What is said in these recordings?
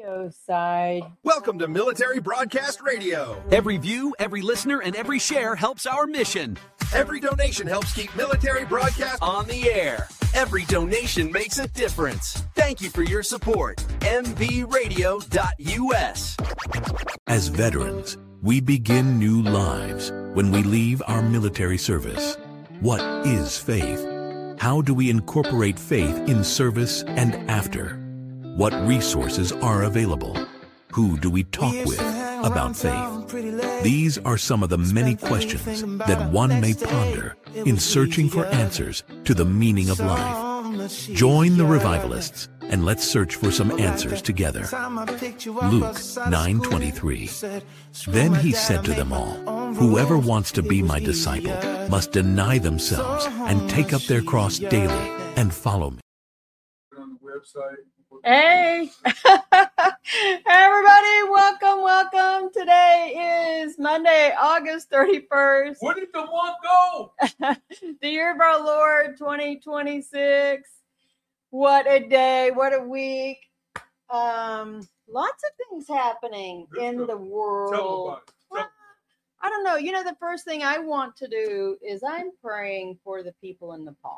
radio side. Welcome to Military Broadcast Radio. Every view, every listener, and every share helps our mission. Every donation helps keep Military Broadcast On the air. Every donation makes a difference. Thank you for your support. MVRadio.us. As veterans, we begin new lives when we leave our military service. What is faith? How do we incorporate faith in service and after? What resources are available? Who do we talk with about faith? These are some of the many questions that one may ponder in searching for answers to the meaning of life. Join the revivalists and let's search for some answers together. Luke 9:23. Then he said to them all, "Whoever wants to be my disciple must deny themselves and take up their cross daily and follow me." On the website. Hey, everybody, welcome. Today is Monday, August 31st. Where did the month go? The year of our Lord, 2026. What a day, what a week. Lots of things happening in the world. Tell about it. Well, I don't know. The first thing I want to do is I'm praying for the people in Nepal.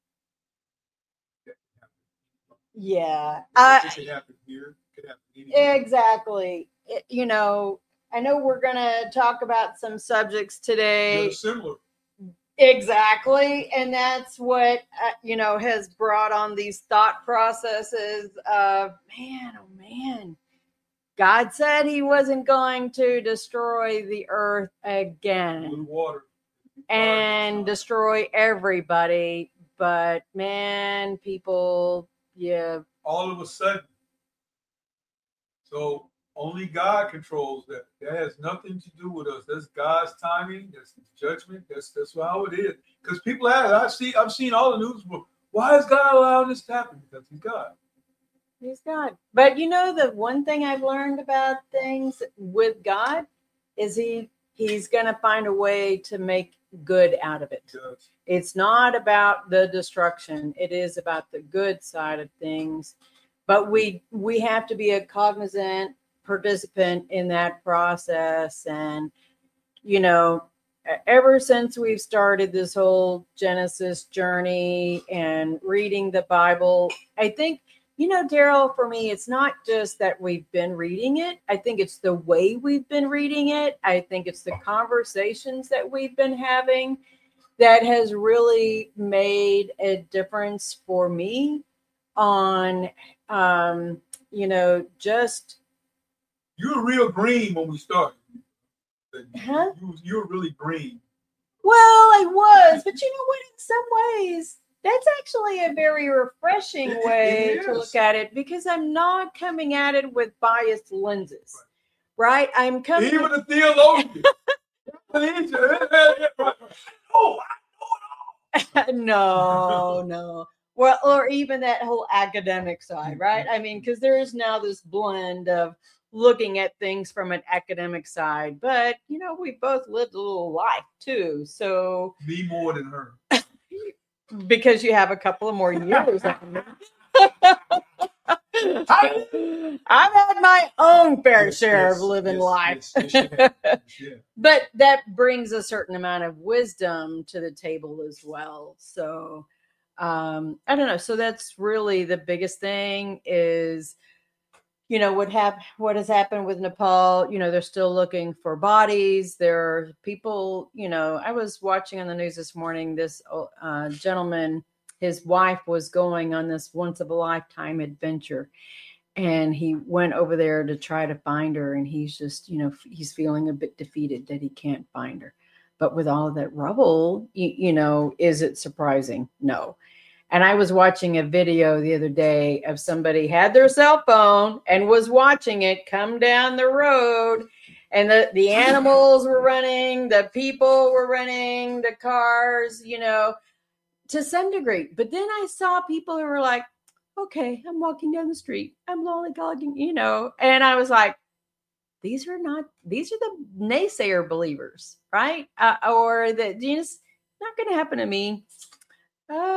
Yeah. It could happen here. It could happen anywhere. Exactly. I know we're going to talk about some subjects today. They're similar. Exactly. And that's what, has brought on these thought processes of, man, God said he wasn't going to destroy the earth again With water. and destroy everybody. But man, people, yeah. All of a sudden. So only God controls that. That has nothing to do with us. That's God's timing. That's his judgment. That's how it is. Because people ask, I've seen all the news. Why is God allowing this to happen? Because he's God. He's God. But the one thing I've learned about things with God is he's going to find a way to make good out of it. Yes. It's not about the destruction. It is about the good side of things. But we have to be a cognizant participant in that process. And, ever since we've started this whole Genesis journey and reading the Bible, I think, Daryl, for me, it's not just that we've been reading it. I think it's the way we've been reading it. I think it's the conversations that we've been having that has really made a difference for me on, just. You were real green when we started. Huh? You were really green. Well, I was, but you know what? In some ways, that's actually a very refreshing way to look at it because I'm not coming at it with biased lenses, right? I'm coming. Even a theologian. No. Well, or even that whole academic side, right? I mean, because there is now this blend of looking at things from an academic side, but we both lived a little life too. So Me more than her. because you have a couple of more years. I've had my own fair share of living life. Yeah. But that brings a certain amount of wisdom to the table as well. So I don't know. So that's really the biggest thing is, what has happened with Nepal. They're still looking for bodies. There are people, I was watching on the news this morning, this gentleman, his wife was going on this once of a lifetime adventure. And he went over there to try to find her. And he's just, he's feeling a bit defeated that he can't find her. But with all of that rubble, is it surprising? No. And I was watching a video the other day of somebody had their cell phone and was watching it come down the road. And the animals were running, the people were running, the cars, to some degree. But then I saw people who were like, okay, I'm walking down the street. I'm lollygagging, and I was like, these are the naysayer believers, right? Or that it's not going to happen to me.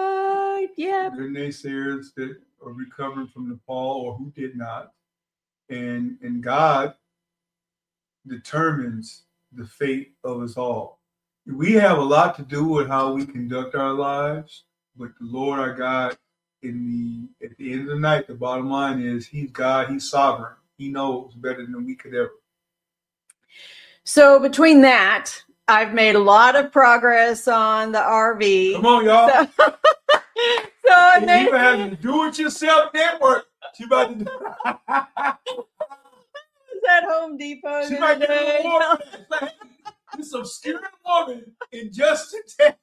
Yeah. The naysayers that are recovering from Nepal or who did not. and God determines the fate of us all. We have a lot to do with how we conduct our lives, but the Lord our God, at the end of the night, the bottom line is He's God, He's sovereign. He knows better than we could ever. So between that, I've made a lot of progress on the RV. Come on, y'all. So I You made have to do it yourself network. She about to do at Home Depot. She the might other get a day. little more. It's like, this obscure woman in just a day.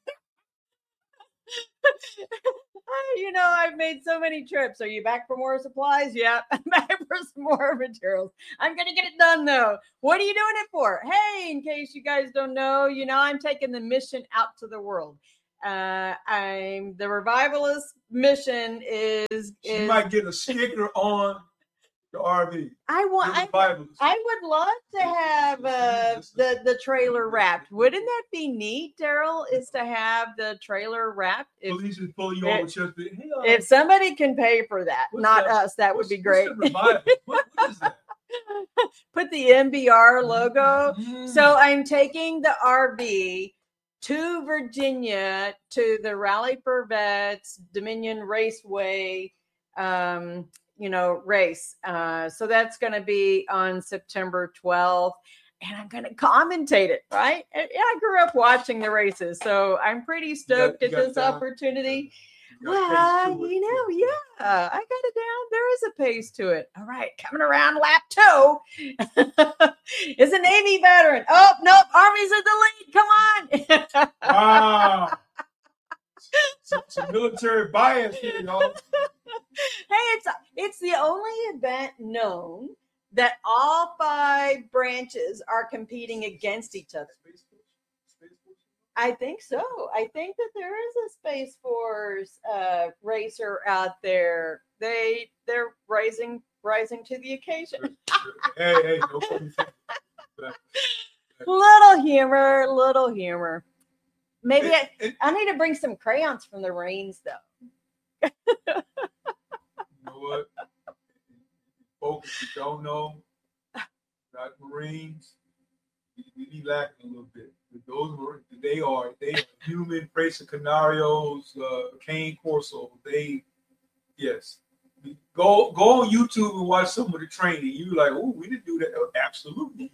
You know, I've made so many trips. Are you back for more supplies? Yeah, I'm back for some more materials. I'm going to get it done, though. What are you doing it for? Hey, in case you guys don't know, I'm taking the mission out to the world. I'm the revivalist mission is. She might get a sticker on the RV. I would love to have the trailer wrapped. Wouldn't that be neat, Daryl? Is to have the trailer wrapped. Police is pulling you over just hey, if somebody can pay for that, not that? us, that would be great. What is that? Put the MBR logo. Mm. So I'm taking the RV to Virginia to the Rally for Vets Dominion Raceway race. So that's going to be on September 12th, and I'm going to commentate it, right? I grew up watching the races, so I'm pretty stoked at this opportunity. Well, I got it down. There is a pace to it. All right, coming around lap 2 is a Navy veteran. Oh, nope, Army's in the lead. Come on. Wow. Some military bias here, y'all. Hey, it's the only event known that all 5 branches are competing against each other. I think so. I think that there is a Space Force racer out there. They're rising to the occasion. Hey, no funny thing. Little humor. Maybe I need to bring some crayons from the Marines, though. You know what? Folks, if you don't know, not Marines, we be lacking a little bit. Those Marines, they are human Presa Canarios, Cane Corso. Yes. Go on YouTube and watch some of the training. You like, oh, we didn't do that. Oh, absolutely.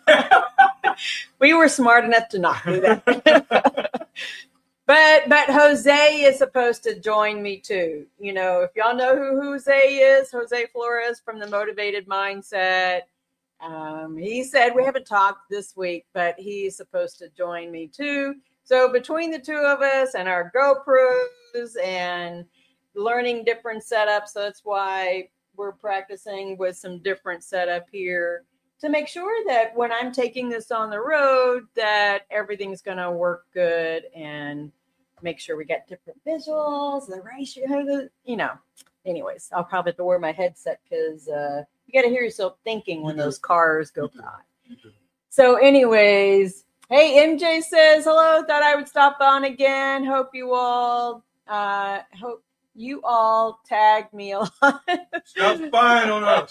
We were smart enough to not do that. But Jose is supposed to join me too. If y'all know who Jose is, Jose Flores from the Motivated Mindset. He said, we haven't talked this week, but he's supposed to join me too. So between the two of us and our GoPros and learning different setups, so that's why we're practicing with some different setup here to make sure that when I'm taking this on the road, that everything's going to work good and make sure we get different visuals, the ratio, Anyways, I'll probably have to wear my headset because you got to hear yourself thinking when those cars go by. So anyways, hey, MJ says, hello, thought I would stop on again. Hope you all tagged me a lot. Stop spying on us.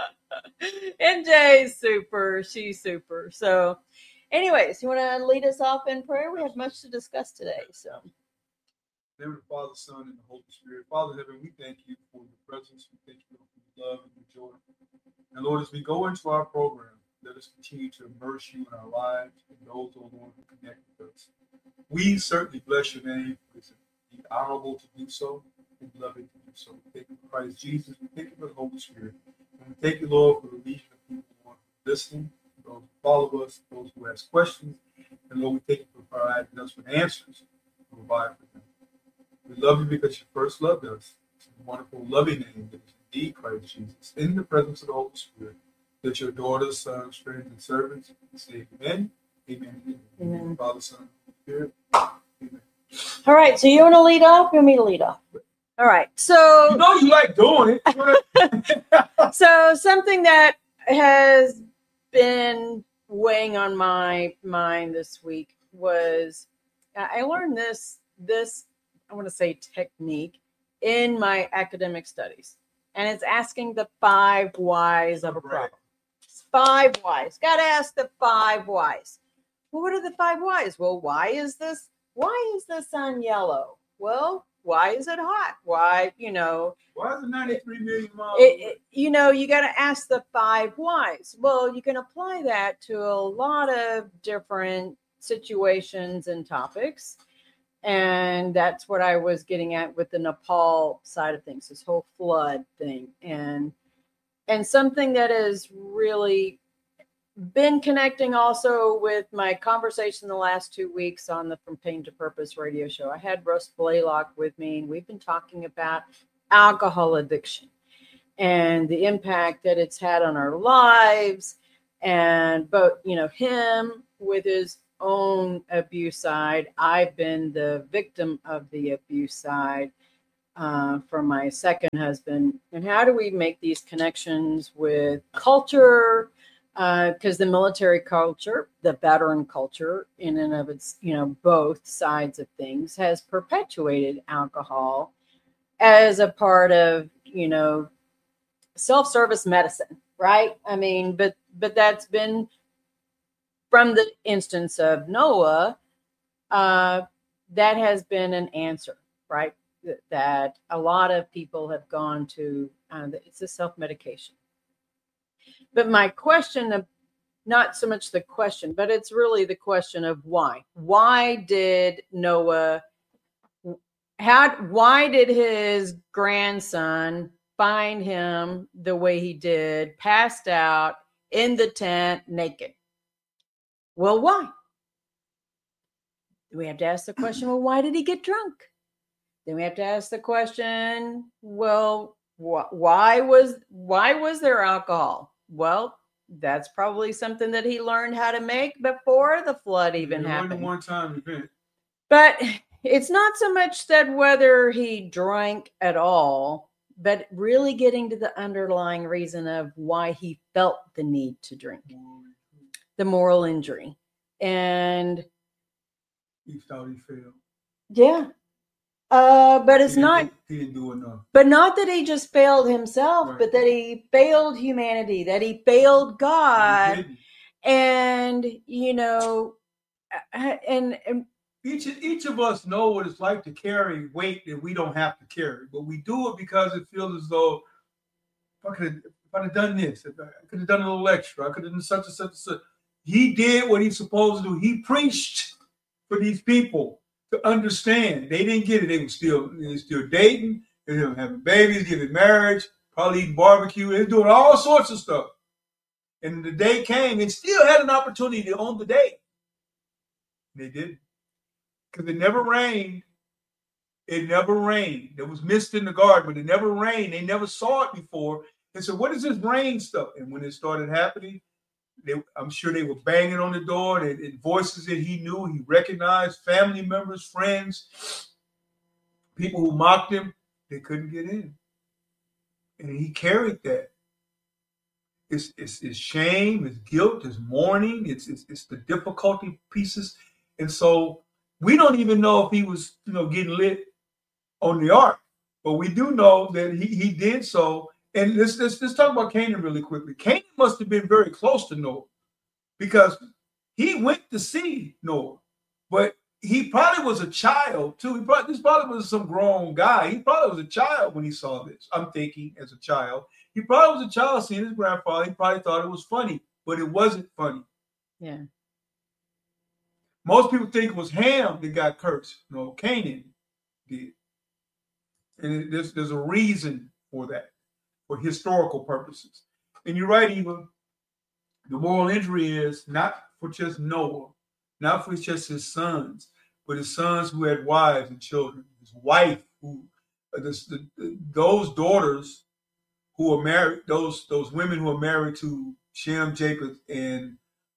MJ's super. She's super. So anyways, you want to lead us off in prayer? We have much to discuss today. So. In the name of the Father, Son, and the Holy Spirit. Father in heaven, we thank you for your presence. We thank you for your love and your joy. And Lord, as we go into our program, let us continue to immerse you in our lives and those, oh Lord, who connect with us. We certainly bless your name. It's honorable to do so and loving to do so. We thank you for Christ Jesus. We thank you for the Holy Spirit. And we thank you, Lord, for the legion of people who are listening, those who follow us, those who ask questions. And Lord, we thank you for providing us with answers to provide for them. We love you because you first loved us. It's a wonderful, loving name that is indeed Christ Jesus. In the presence of the Holy Spirit, that your daughters, sons, friends, and servants say amen, amen, amen. Amen. Father, Son, Spirit, amen. All right, so you want to lead off? You want me to lead off? All right, so you know you like doing it. So something that has been weighing on my mind this week was I learned this I want to say technique in my academic studies. and it's asking the 5 whys of a Right. problem. 5 whys. Got to ask the 5 whys. Well, what are the 5 whys? Well, why is the sun yellow? Well, why is it hot? Why, Why is it 93 million miles away? you got to ask the 5 whys. Well, you can apply that to a lot of different situations and topics. And that's what I was getting at with the Nepal side of things, this whole flood thing. And something that has really been connecting also with my conversation the last 2 weeks on the From Pain to Purpose radio show. I had Russ Blaylock with me, and we've been talking about alcohol addiction and the impact that it's had on our lives. And both, him with his own abuse side. I've been the victim of the abuse side from my second husband. And how do we make these connections with culture? Because the military culture, the veteran culture, in and of its, both sides of things, has perpetuated alcohol as a part of, self-service medicine, right? I mean, but that's been from the instance of Noah, that has been an answer, right? That a lot of people have gone to, it's a self-medication. But my question, not so much the question, but it's really the question of why. Why did Noah, why did his grandson find him the way he did, passed out in the tent naked? Well, why? We have to ask the question, well, why did he get drunk? Then we have to ask the question, well, why was there alcohol? Well, that's probably something that he learned how to make before the flood even happened. It wasn't a one-time event. But it's not so much that whether he drank at all, but really getting to the underlying reason of why he felt the need to drink. The moral injury. And He thought he failed. yeah. But it's not. He didn't do enough. But not that he just failed himself, Right. but that he failed humanity, that he failed God. He didn't. And, and Each of us know what it's like to carry weight that we don't have to carry, but we do it because it feels as though if I'd have done this, if I could have done a little extra, I could have done such and such and such. He did what he's supposed to do. He preached for these people to understand. They didn't get it. They were still dating. They were having babies, getting married, probably eating barbecue. They were doing all sorts of stuff. And the day came and still had an opportunity on the day. They didn't. Because it never rained. It never rained. There was mist in the garden, but it never rained. They never saw it before. And so, what is this rain stuff? And when it started happening, I'm sure they were banging on the door and voices that he knew, he recognized, family members, friends, people who mocked him. They couldn't get in. And he carried that. It's shame, it's guilt, it's mourning, it's the difficulty pieces. And so we don't even know if he was, getting lit on the ark, but we do know that he did so. And let's talk about Canaan really quickly. Canaan must have been very close to Noah because he went to see Noah, but he probably was a child too. This probably was some grown guy. He probably was a child when he saw this. I'm thinking as a child. He probably was a child seeing his grandfather. He probably thought it was funny, but it wasn't funny. yeah. Most people think it was Ham that got cursed. No, Canaan did. And there's a reason for that, for historical purposes. And you're right, Eva. The moral injury is not for just Noah, not for just his sons, but his sons who had wives and children. His wife, those daughters who are married, those women who are married to Shem, Japheth, and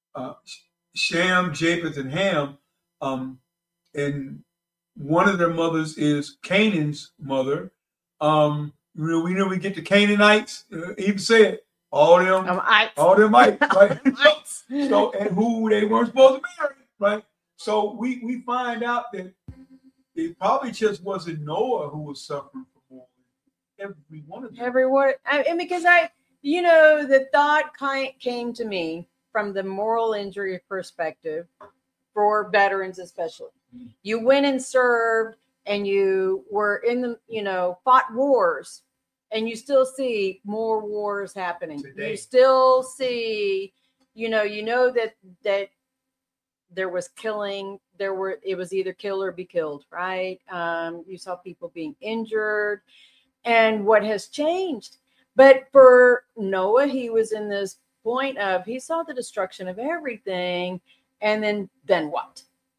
Ham, and one of their mothers is Canaan's mother. We know we get the Canaanites. Even said all them ites, right? So and who they weren't supposed to marry, right? So we find out that it probably just wasn't Noah who was suffering from moral injury. every one of them. Everyone, and because the thought came to me from the moral injury perspective for veterans, especially. You went and served, and you were in the, fought wars, and you still see more wars happening. Today. You still see, that there was killing. It was either kill or be killed, right? You saw people being injured, and what has changed. But for Noah, he was in this point of, he saw the destruction of everything, and then what?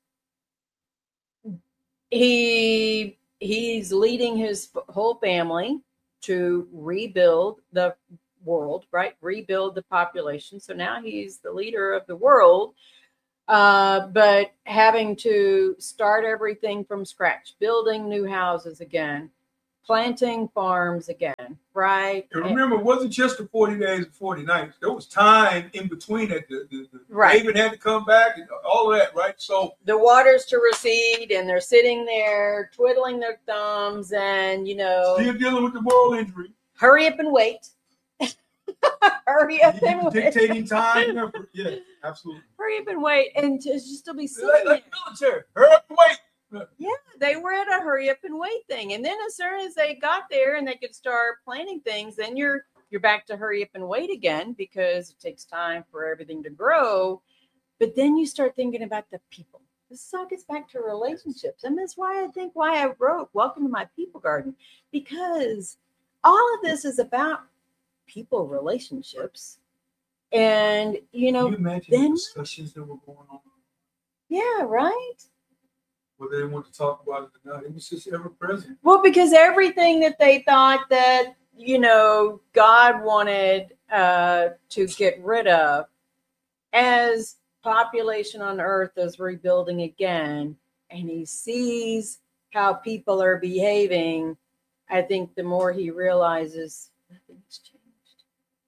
He's leading his whole family to rebuild the world, right? Rebuild the population. So now he's the leader of the world, but having to start everything from scratch, building new houses again, planting farms again, right? And remember, it wasn't just the 40 days and 40 nights. There was time in between that. Right. David had to come back and all of that, right? So the waters to recede, and they're sitting there twiddling their thumbs, and still dealing with the moral injury. Hurry up and wait. Hurry up and wait. Dictating time and effort. Yeah, absolutely. Hurry up and wait, and just still be sitting like there. military. Hurry up and wait. Yeah, they were at a hurry up and wait thing. And then as soon as they got there and they could start planning things, then you're back to hurry up and wait again, because it takes time for everything to grow. But then you start thinking about the people. This all gets back to relationships. And that's why I wrote Welcome to My People Garden, because all of this is about people relationships. And, Can you imagine the discussions that were going on? Yeah, right. Whether they want to talk about it or not, it was just ever present. Well, because everything that they thought that, God wanted to get rid of, as population on Earth is rebuilding again, and he sees how people are behaving, I think the more he realizes nothing's changed.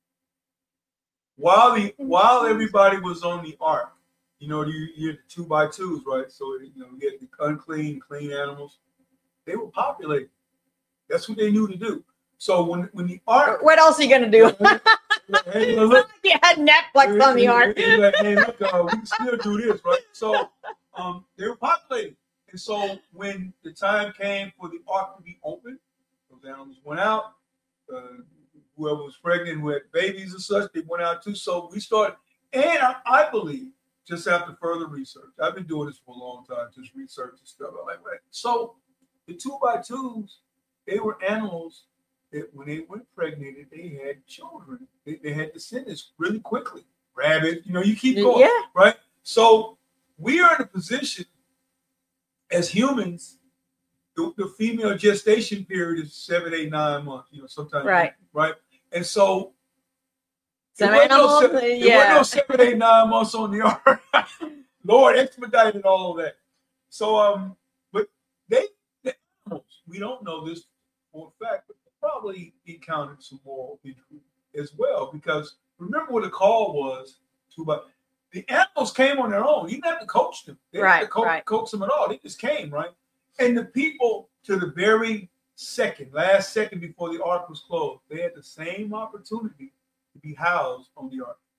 While everybody was on the ark, you had the 2x2s, right? So, you had the unclean, clean animals. They were populated. That's what they knew to do. So when the ark... What else are you going to do? Hey, look, you had Netflix on the ark. Hey, look, we can still do this, right? So they were populated. And so when the time came for the ark to be opened, those animals went out. Whoever was pregnant, who had babies and such, they went out too. So we started... And I believe, just after further research, I've been doing this for a long time, just research and stuff. I'm like, right. So the 2x2s, they were animals that when they were impregnated, they had children. They had descendants really quickly. Rabbit, you keep going, yeah. Right? So we are in a position as humans, the female gestation period is 7, 8, 9 months, sometimes. Right. Right? And so Some there animals, were no 7, 8, 9 months on the ark. Lord expedited all of that. So, but the animals, we don't know this for a fact, but they probably encountered some moral injury as well, because remember what the call was the animals came on their own. You didn't have to coach them. They didn't have to coach them at all. They just came, right? And the people, to the very last second before the ark was closed, they had the same opportunity to be housed on the ark.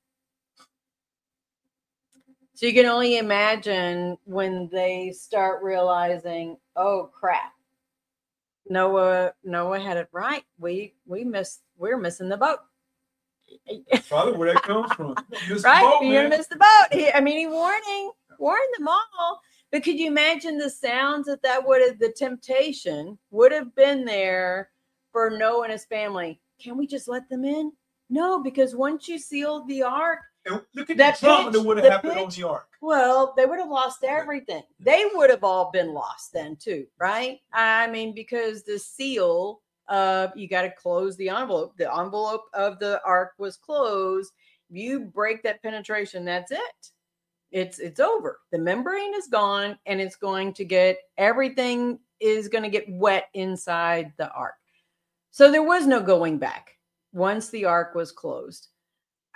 So you can only imagine when they start realizing, oh crap, Noah had it right. We're missing the boat. Probably where that comes from. Right? You're gonna miss the boat. He warned them all. But could you imagine the sounds the temptation would have been there for Noah and his family? Can we just let them in? No, because once you sealed the ark, and look at the drama that would have happened on the ark. Well, they would have lost everything. They would have all been lost then too, right? Because the seal, you got to close the envelope. The envelope of the ark was closed. You break that penetration, that's it. It's over. The membrane is gone, and everything is going to get wet inside the ark. So there was no going back once the ark was closed.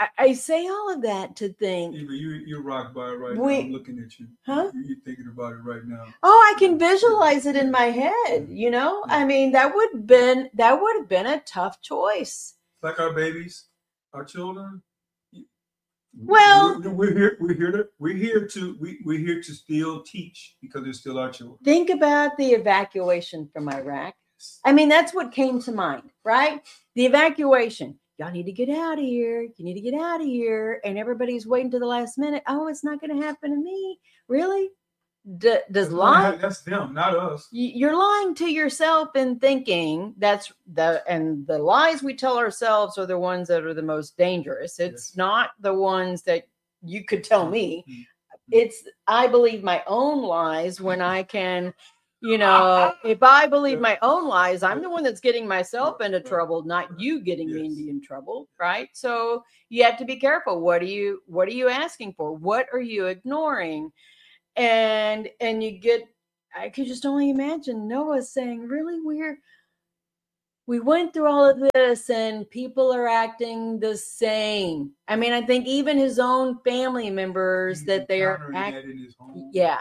I say all of that to think, Eva, you're rocked by it right now. We- I'm looking at you. Huh? You're thinking about it right now. oh, I can visualize it in my head, you know? I mean, that would have been a tough choice. It's like our babies, our children. Well- we're here to still teach because they're still our children. Think about the evacuation from Iraq. I mean, that's what came to mind, right? The evacuation. Y'all need to get out of here. You need to get out of here. And everybody's waiting to the last minute. Oh, it's not going to happen to me. Really? Does lying? That's them, not us. You're lying to yourself and thinking and the lies we tell ourselves are the ones that are the most dangerous. It's not the ones that you could tell me. It's, I believe my own lies when I can, you know, if I believe my own lies, I'm the one that's getting myself into trouble, not you getting me into trouble, right? So you have to be careful. What are you asking for? What are you ignoring? And you get, I could just only imagine Noah saying, really, we went through all of this and people are acting the same. I mean, I think even his own family members that they are acting. Yeah.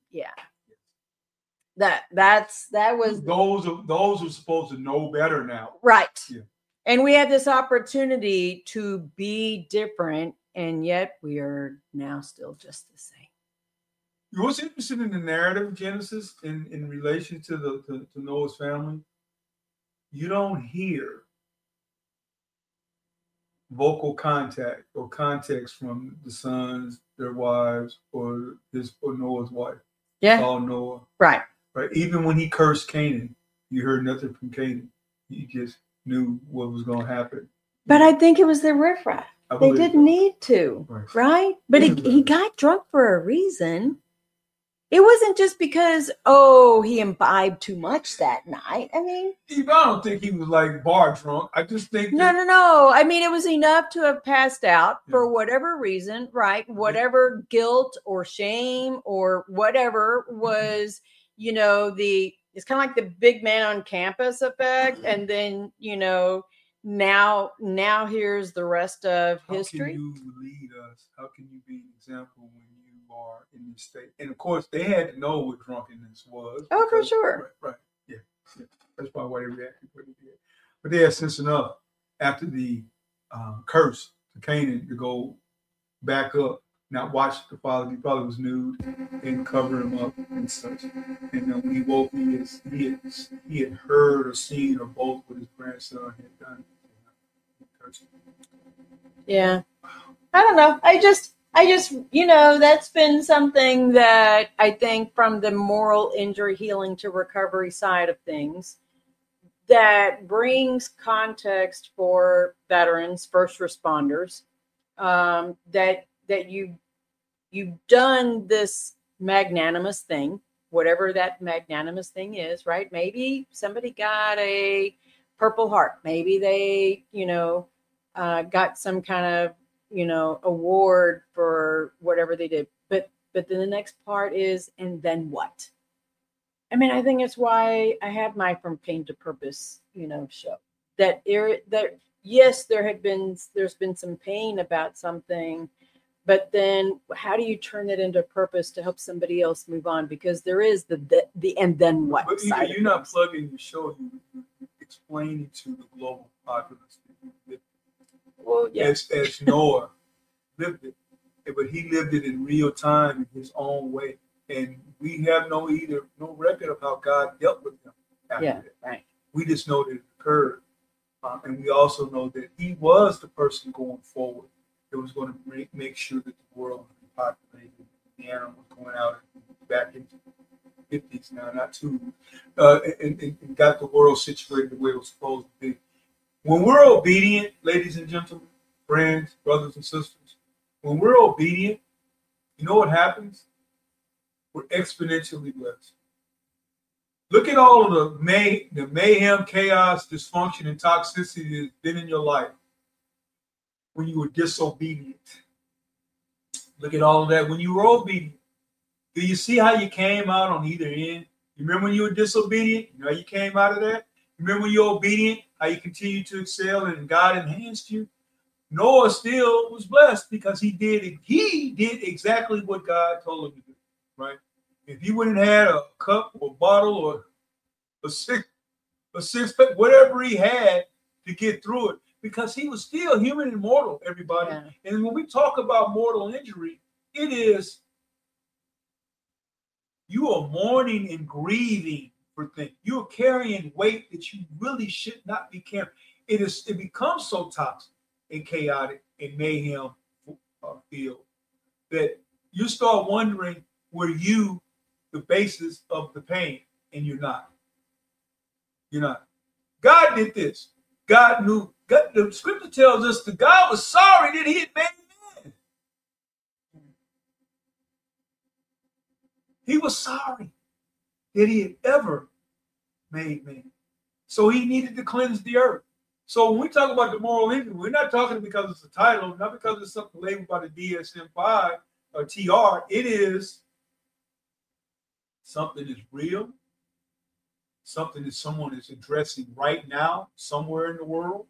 That was those are supposed to know better now. right. Yeah. And we have this opportunity to be different, and yet we are now still just the same. What's interesting in the narrative of Genesis in relation to to Noah's family, you don't hear vocal contact or context from the sons, their wives, or Noah's wife. Yeah. All Noah. Right. Right. Even when he cursed Canaan, you heard nothing from Canaan. You just knew what was going to happen. But I think it was the riffraff. They didn't need to, right? But he got drunk for a reason. It wasn't just because, he imbibed too much that night. I mean, I don't think he was like bar drunk. I just think no. I mean, it was enough to have passed out for whatever reason, right? Whatever guilt or shame or whatever was, you know, it's kind of like the big man on campus effect. And then, you know, now here's the rest of history. How can you lead us? How can you be an example when you are in this state? And of course, they had to know what drunkenness was. Oh, for sure. Right. Yeah. That's probably why they reacted what they did. But they had sense enough after the curse to Canaan to go back up, not watch the father. He probably was nude and cover him up and such. And then when he woke, he had heard or seen or both what his grandson had done. Yeah. I don't know. I just, you know, that's been something that I think from the moral injury healing to recovery side of things that brings context for veterans, first responders, that you've done this magnanimous thing, whatever that magnanimous thing is, right? Maybe somebody got a Purple Heart. Maybe they, you know, got some kind of, you know, award for whatever they did. But then the next part is, and then what? I mean, I think it's why I have my From Pain to Purpose, you know, show. That yes, there's been some pain about something, but then how do you turn it into purpose to help somebody else move on? Because there is the and then what? But you're not plugging the show. You're explaining to the global populace. Well, yes. As Noah lived it, but he lived it in real time in his own way, and we have no record of how God dealt with him after that. Right. We just know that it occurred, and we also know that he was the person going forward that was going to make sure that the world was populated, the animals going out and back into the 50s now, not two, and got the world situated the way it was supposed to be. When we're obedient, ladies and gentlemen, friends, brothers and sisters, when we're obedient, you know what happens? We're exponentially blessed. Look at all of the mayhem, chaos, dysfunction, and toxicity that's been in your life when you were disobedient. Look at all of that when you were obedient. Do you see how you came out on either end? You remember when you were disobedient? You know how you came out of that? You remember when you were obedient? How you continue to excel and God enhanced you? Noah still was blessed because he did exactly what God told him to do, right? If he wouldn't have had a cup or a bottle or a six-pack, whatever he had to get through it, because he was still human and mortal, everybody. Yeah. And when we talk about mortal injury, it is you are mourning and grieving for things. You are carrying weight that you really should not be carrying. It becomes so toxic and chaotic and mayhem filled that you start wondering, were you the basis of the pain? And you're not. You're not. God did this. God knew. God, the scripture tells us that God was sorry that he had made man. He was sorry that he had ever made man. So he needed to cleanse the earth. So when we talk about the moral injury, we're not talking because it's a title, not because it's something labeled by the DSM-5 or TR. It is something that's real, something that someone is addressing right now, somewhere in the world.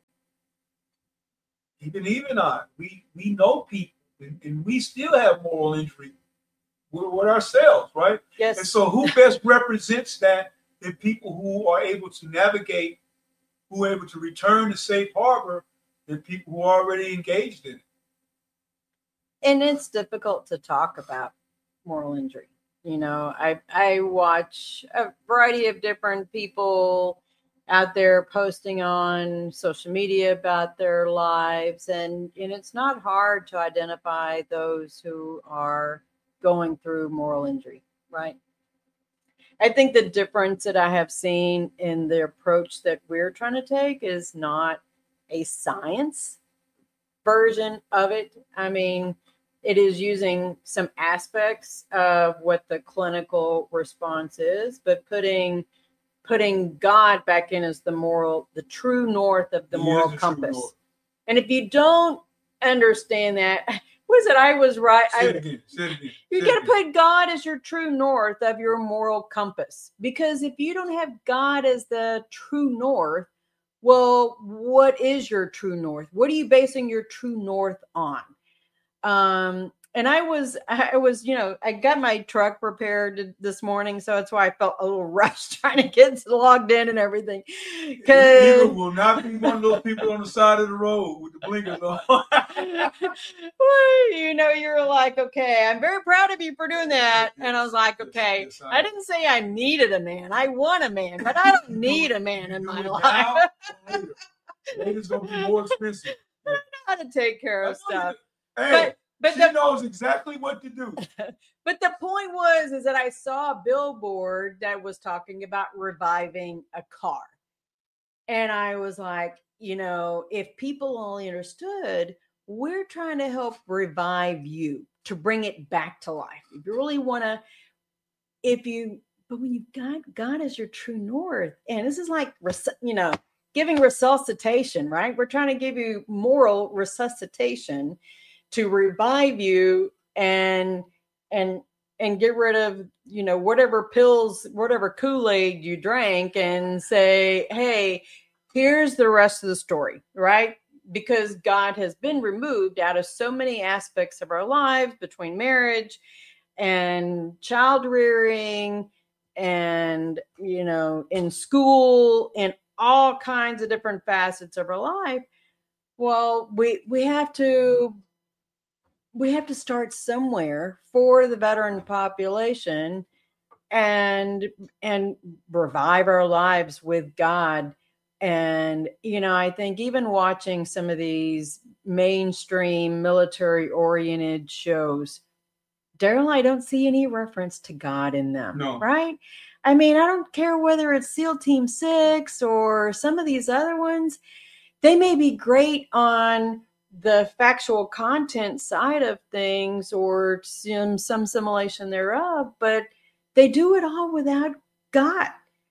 Even I, we know people, and we still have moral injury with ourselves, right? Yes. And so who best represents that than people who are able to navigate, who are able to return to safe harbor, than people who are already engaged in it. And it's difficult to talk about moral injury. You know, I watch a variety of different people out there posting on social media about their lives, and it's not hard to identify those who are going through moral injury, right? I think the difference that I have seen in the approach that we're trying to take is not a science version of it. I mean, it is using some aspects of what the clinical response is, but putting God back in as the true north of the moral compass. And if you don't understand that, was it? I was right. Say it again. You got to put God as your true north of your moral compass. Because if you don't have God as the true north, well, what is your true north? What are you basing your true north on? And I was, I got my truck repaired this morning, so that's why I felt a little rushed trying to get logged in and everything. Eva will not be one of those people on the side of the road with the blinkers on. Well, you're like, okay, I'm very proud of you for doing that. And I was like, okay, I didn't say I needed a man. I want a man, but I don't need a man in my life. It's going to be more expensive. I know how to take care of stuff. But she knows exactly what to do. But the point is that I saw a billboard that was talking about reviving a car. And I was like, if people only understood, we're trying to help revive you, to bring it back to life. If you really want to, but when you've got God as your true north, and this is like, giving resuscitation, right? We're trying to give you moral resuscitation to revive you and get rid of, whatever pills, whatever Kool-Aid you drank, and say, hey, here's the rest of the story, right? Because God has been removed out of so many aspects of our lives, between marriage and child rearing and, in school and all kinds of different facets of our life. Well, we have to start somewhere for the veteran population and revive our lives with God. And, I think even watching some of these mainstream military oriented shows, Daryl, I don't see any reference to God in them. No. Right? I mean, I don't care whether it's SEAL Team 6 or some of these other ones. They may be great on the factual content side of things or some simulation thereof, but they do it all without God.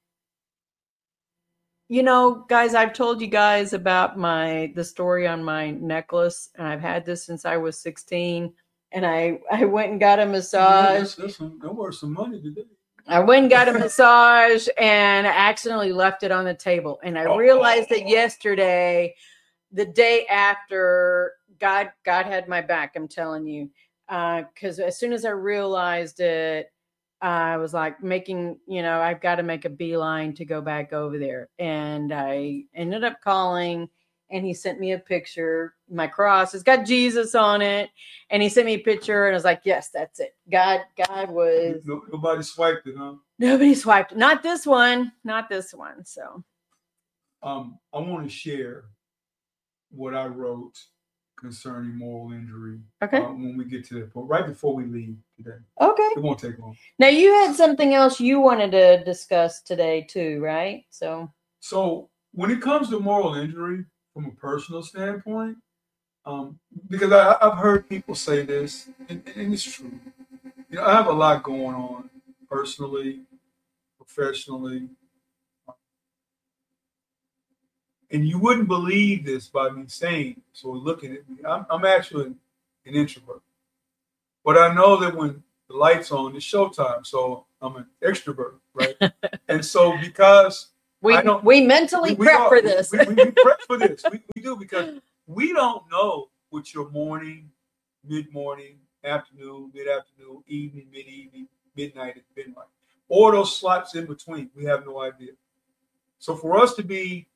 Guys, I've told you guys about the story on my necklace, and I've had this since I was 16, and I went and got a massage. That's worth some money today. I went and got a massage and I accidentally left it on the table. And I realized that yesterday, the day after God had my back. I'm telling you, because as soon as I realized it, I was like making, I've got to make a beeline to go back over there. And I ended up calling, and he sent me a picture. My cross has got Jesus on it. And he sent me a picture, and I was like, yes, that's it. God was. Nobody swiped it, huh? Nobody swiped. Not this one. So. I want to share what I wrote concerning moral injury. Okay. When we get to that, but right before we leave today. Okay. It won't take long. Now you had something else you wanted to discuss today too, right? So when it comes to moral injury from a personal standpoint, because I've heard people say this, and it's true. I have a lot going on personally, professionally. And you wouldn't believe this by me saying, so looking at me, I'm actually an introvert. But I know that when the light's on, it's showtime. So I'm an extrovert, right? And so because we mentally prep for this. We prep for this. We do, because we don't know what your morning, mid-morning, afternoon, mid-afternoon, evening, mid-evening, midnight has been like. Or those slots in between. We have no idea. So for us to be